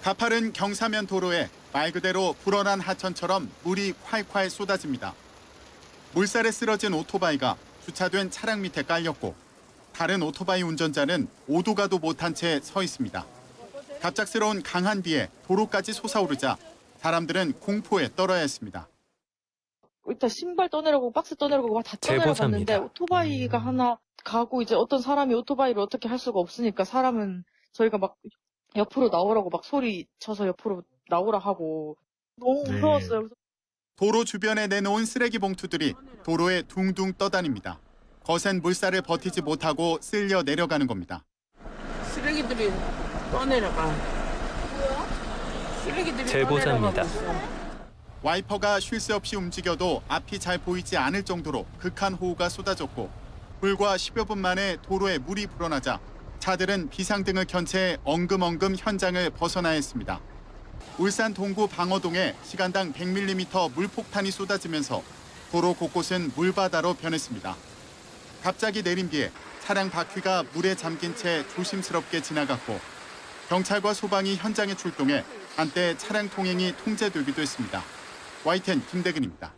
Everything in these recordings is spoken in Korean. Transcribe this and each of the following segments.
가파른 경사면 도로에 말 그대로 불어난 하천처럼 물이 콸콸 쏟아집니다. 물살에 쓰러진 오토바이가 주차된 차량 밑에 깔렸고 다른 오토바이 운전자는 오도 가도 못한 채 서 있습니다. 갑작스러운 강한 비에 도로까지 솟아오르자 사람들은 공포에 떨어야 했습니다. 일단 신발 떠내려고 박스 떠내려고 막 다 떠내려갔는데 오토바이가 하나 가고 이제 어떤 사람이 오토바이를 어떻게 할 수가 없으니까 사람은 저희가 막 옆으로 나오라고 막 소리 쳐서 옆으로 나오라 하고 너무 무서웠어요. 도로 주변에 내놓은 쓰레기 봉투들이 도로에 둥둥 떠다닙니다. 거센 물살을 버티지 못하고 쓸려 내려가는 겁니다. 쓰레기들이 떠내려가. 뭐야? 쓰레기들이 제보자입니다. 와이퍼가 쉴 새 없이 움직여도 앞이 잘 보이지 않을 정도로 극한 호우가 쏟아졌고 불과 10여 분 만에 도로에 물이 불어나자 차들은 비상등을 켠 채 엉금엉금 현장을 벗어나야 했습니다. 울산 동구 방어동에 시간당 100mm 물폭탄이 쏟아지면서 도로 곳곳은 물바다로 변했습니다. 갑자기 내린 비에 차량 바퀴가 물에 잠긴 채 조심스럽게 지나갔고 경찰과 소방이 현장에 출동해 한때 차량 통행이 통제되기도 했습니다. YTN 김대근입니다.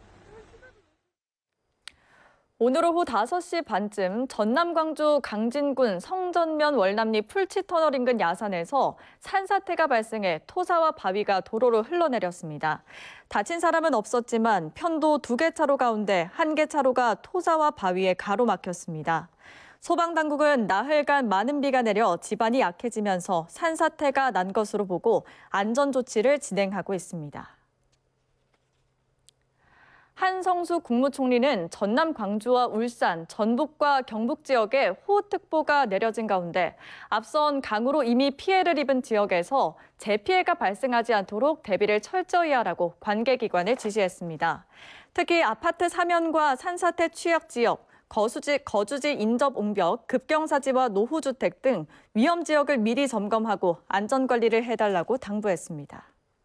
오늘 오후 5시 반쯤 전남 광주 강진군 성전면 월남리 풀치터널 인근 야산에서 산사태가 발생해 토사와 바위가 도로로 흘러내렸습니다. 다친 사람은 없었지만 편도 2개 차로 가운데 1개 차로가 토사와 바위에 가로막혔습니다. 소방당국은 나흘간 많은 비가 내려 지반이 약해지면서 산사태가 난 것으로 보고 안전조치를 진행하고 있습니다. 한성수 국무총리는 전남 광주와 울산, 전북과 경북 지역에 호우특보가 내려진 가운데 앞선 강으로 이미 피해를 입은 지역에서 재피해가 발생하지 않도록 대비를 철저히 하라고 관계기관에 지시했습니다. 특히 아파트 사면과 산사태 취약 지역, 거주지 인접 옹벽, 급경사지와 노후주택 등 위험 지역을 미리 점검하고 안전관리를 해달라고 당부했습니다.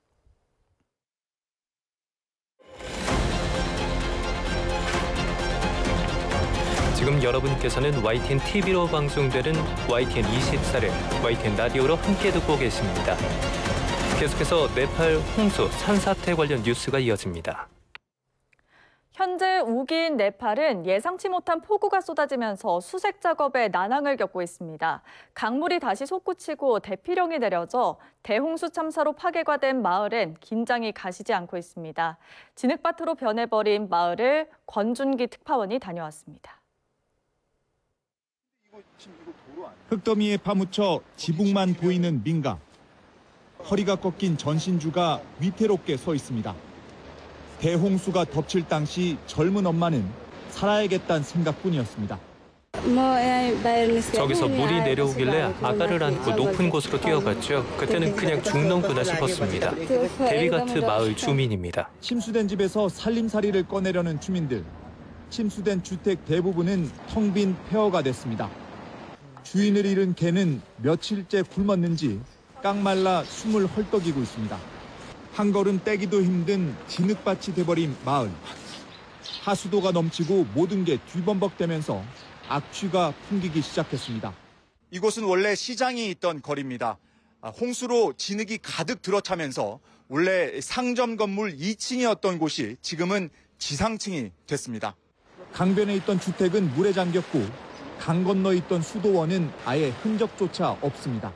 지금 여러분께서는 YTN TV로 방송되는 YTN 24를 YTN 라디오로 함께 듣고 계십니다. 계속해서 네팔 홍수 산사태 관련 뉴스가 이어집니다. 현재 우기인 네팔은 예상치 못한 폭우가 쏟아지면서 수색 작업에 난항을 겪고 있습니다. 강물이 다시 솟구치고 대피령이 내려져 대홍수 참사로 파괴가 된 마을엔 긴장이 가시지 않고 있습니다. 진흙밭으로 변해버린 마을을 권준기 특파원이 다녀왔습니다. 흙더미에 파묻혀 지붕만 보이는 민가. 허리가 꺾인 전신주가 위태롭게 서 있습니다. 대홍수가 덮칠 당시 젊은 엄마는 살아야겠다는 생각뿐이었습니다. 저기서 물이 내려오길래 아가를 안고 높은 곳으로 뛰어갔죠. 그때는 그냥 죽는구나 싶었습니다. 데비가트 마을 주민입니다. 침수된 집에서 살림살이를 꺼내려는 주민들. 침수된 주택 대부분은 텅 빈 폐허가 됐습니다. 주인을 잃은 개는 며칠째 굶었는지 깡말라 숨을 헐떡이고 있습니다. 한 걸음 떼기도 힘든 진흙밭이 돼버린 마을. 하수도가 넘치고 모든 게 뒤범벅되면서 악취가 풍기기 시작했습니다. 이곳은 원래 시장이 있던 거리입니다. 홍수로 진흙이 가득 들어차면서 원래 상점 건물 2층이었던 곳이 지금은 지상층이 됐습니다. 강변에 있던 주택은 물에 잠겼고 강 건너 있던 수도원은 아예 흔적조차 없습니다.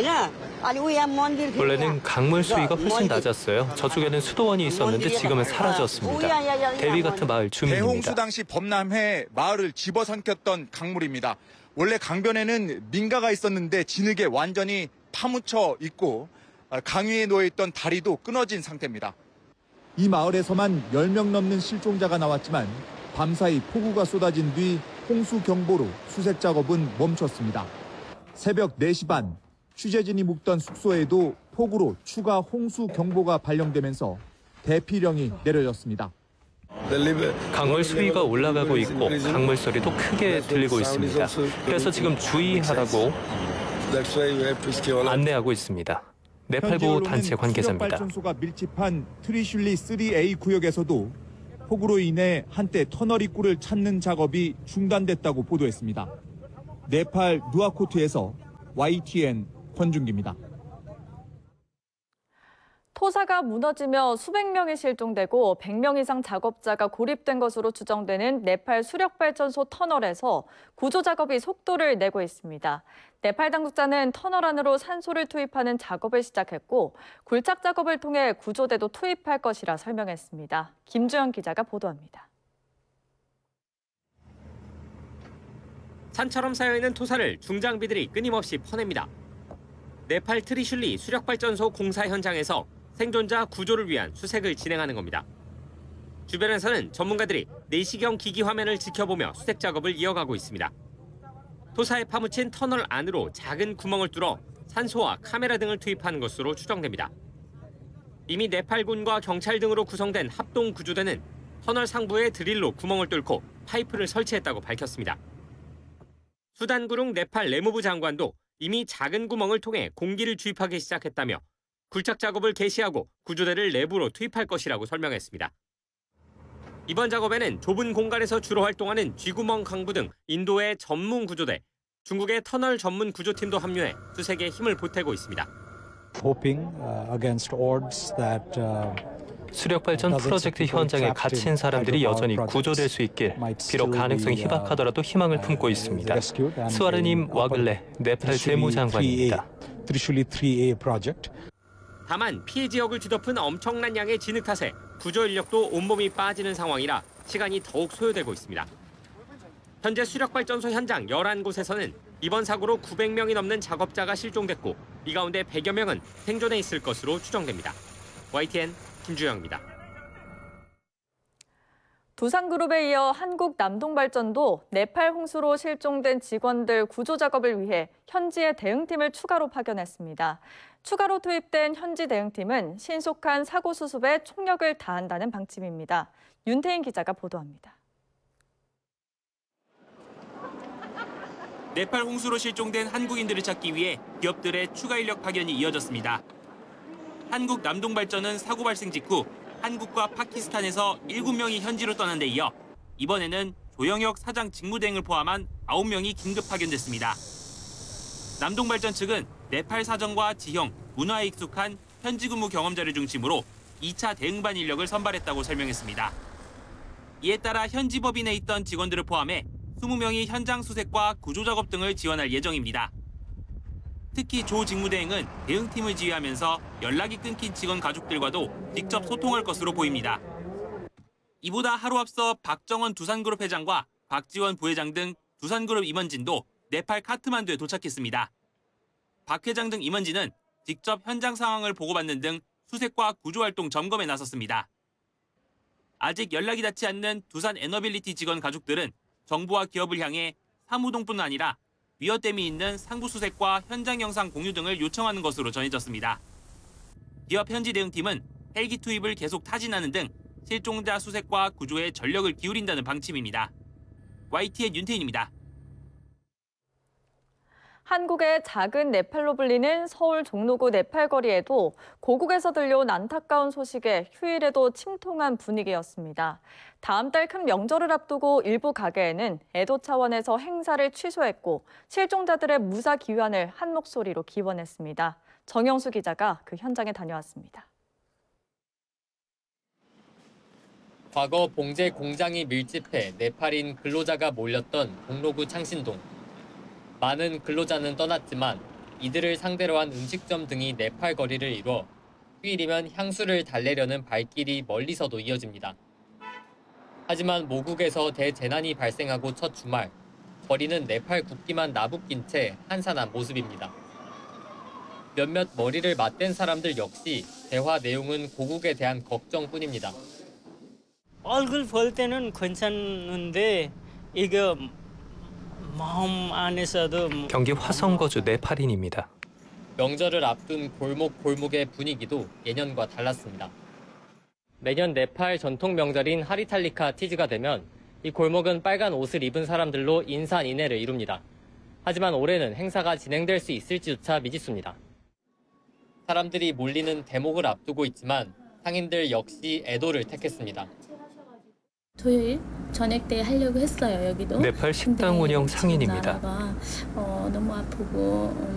원래는 강물 수위가 훨씬 낮았어요. 저쪽에는 수도원이 있었는데 지금은 사라졌습니다. 데비가트 마을 주민입니다. 대홍수 당시 범람해 마을을 집어삼켰던 강물입니다. 원래 강변에는 민가가 있었는데 진흙에 완전히 파묻혀 있고 강 위에 놓여있던 다리도 끊어진 상태입니다. 이 마을에서만 10명 넘는 실종자가 나왔지만 밤사이 폭우가 쏟아진 뒤 홍수 경보로 수색 작업은 멈췄습니다. 새벽 4시 반 취재진이 묵던 숙소에도 폭우로 추가 홍수 경보가 발령되면서 대피령이 내려졌습니다. 강물 수위가 올라가고 있고 강물 소리도 크게 들리고 있습니다. 그래서 지금 주의하라고 안내하고 있습니다. 네팔보 단체 관계자입니다. 발전소가 밀집한 트리슐리 3A 구역에서도 폭우로 인해 한때 터널 입구를 찾는 작업이 중단됐다고 보도했습니다. 네팔 누아코트에서 YTN 권준기입니다. 토사가 무너지며 수백 명이 실종되고 100명 이상 작업자가 고립된 것으로 추정되는 네팔 수력발전소 터널에서 구조 작업이 속도를 내고 있습니다. 네팔 당국자는 터널 안으로 산소를 투입하는 작업을 시작했고 굴착 작업을 통해 구조대도 투입할 것이라 설명했습니다. 김주영 기자가 보도합니다. 산처럼 쌓여있는 토사를 중장비들이 끊임없이 퍼냅니다. 네팔 트리슐리 수력발전소 공사 현장에서 생존자 구조를 위한 수색을 진행하는 겁니다. 주변에서는 전문가들이 내시경 기기 화면을 지켜보며 수색 작업을 이어가고 있습니다. 토사에 파묻힌 터널 안으로 작은 구멍을 뚫어 산소와 카메라 등을 투입하는 것으로 추정됩니다. 이미 네팔군과 경찰 등으로 구성된 합동 구조대는 터널 상부에 드릴로 구멍을 뚫고 파이프를 설치했다고 밝혔습니다. 수단구룽 네팔 내무부 장관도 이미 작은 구멍을 통해 공기를 주입하기 시작했다며 굴착 작업을 개시하고 구조대를 내부로 투입할 것이라고 설명했습니다. 이번 작업에는 좁은 공간에서 주로 활동하는 쥐구멍 강부 등 인도의 전문 구조대, 중국의 터널 전문 구조팀도 합류해 수색에 힘을 보태고 있습니다. 수력발전 프로젝트 현장에 갇힌 사람들이 여전히 구조될 수 있길 비록 가능성이 희박하더라도 희망을 품고 있습니다. 스와르님 와글레 네팔 재무장관입니다. 다만 피해 지역을 뒤덮은 엄청난 양의 진흙 탓에 구조 인력도 온몸이 빠지는 상황이라 시간이 더욱 소요되고 있습니다. 현재 수력발전소 현장 11곳에서는 이번 사고로 900명이 넘는 작업자가 실종됐고 이 가운데 100여 명은 생존해 있을 것으로 추정됩니다. YTN 김주영입니다. 두산그룹에 이어 한국남동발전도 네팔 홍수로 실종된 직원들 구조 작업을 위해 현지에 대응팀을 추가로 파견했습니다. 추가로 투입된 현지 대응팀은 신속한 사고 수습에 총력을 다한다는 방침입니다. 윤태인 기자가 보도합니다. 네팔 홍수로 실종된 한국인들을 찾기 위해 기업들의 추가 인력 파견이 이어졌습니다. 한국 남동발전은 사고 발생 직후 한국과 파키스탄에서 7명이 현지로 떠난 데 이어 이번에는 조영혁 사장 직무대행을 포함한 9명이 긴급 파견됐습니다. 남동발전 측은 네팔 사정과 지형, 문화에 익숙한 현지 근무 경험자를 중심으로 2차 대응반 인력을 선발했다고 설명했습니다. 이에 따라 현지 법인에 있던 직원들을 포함해 20명이 현장 수색과 구조 작업 등을 지원할 예정입니다. 특히 조 직무대행은 대응팀을 지휘하면서 연락이 끊긴 직원 가족들과도 직접 소통할 것으로 보입니다. 이보다 하루 앞서 박정원 두산그룹 회장과 박지원 부회장 등 두산그룹 임원진도 네팔 카트만두에 도착했습니다. 박 회장 등 임원진은 직접 현장 상황을 보고받는 등 수색과 구조활동 점검에 나섰습니다. 아직 연락이 닿지 않는 두산 에너빌리티 직원 가족들은 정부와 기업을 향해 사무동뿐 아니라 위어댐이 있는 상부 수색과 현장 영상 공유 등을 요청하는 것으로 전해졌습니다. 기업 현지 대응팀은 헬기 투입을 계속 타진하는 등 실종자 수색과 구조에 전력을 기울인다는 방침입니다. YTN 윤태인입니다. 한국의 작은 네팔로 불리는 서울 종로구 네팔 거리에도 고국에서 들려온 안타까운 소식에 휴일에도 침통한 분위기였습니다. 다음 달 큰 명절을 앞두고 일부 가게에는 애도 차원에서 행사를 취소했고 실종자들의 무사 귀환을 한 목소리로 기원했습니다. 정영수 기자가 그 현장에 다녀왔습니다. 과거 봉제 공장이 밀집해 네팔인 근로자가 몰렸던 종로구 창신동. 많은 근로자는 떠났지만 이들을 상대로 한 음식점 등이 네팔 거리를 이뤄 휴일이면 향수를 달래려는 발길이 멀리서도 이어집니다. 하지만 모국에서 대재난이 발생하고 첫 주말, 거리는 네팔 국기만 나부낀 채 한산한 모습입니다. 몇몇 머리를 맞댄 사람들 역시 대화 내용은 고국에 대한 걱정뿐입니다. 얼굴 볼 때는 괜찮은데 이거 마음 안에서도 경기 화성거주 네팔인입니다. 명절을 앞둔 골목골목의 분위기도 예년과 달랐습니다. 매년 네팔 전통 명절인 하리탈리카 티즈가 되면 이 골목은 빨간 옷을 입은 사람들로 인산인해를 이룹니다. 하지만 올해는 행사가 진행될 수 있을지조차 미지수입니다. 사람들이 몰리는 대목을 앞두고 있지만 상인들 역시 애도를 택했습니다. 토요일 저녁 때 하려고 했어요, 여기도. 네팔 식당 운영 상인입니다. 너무 아프고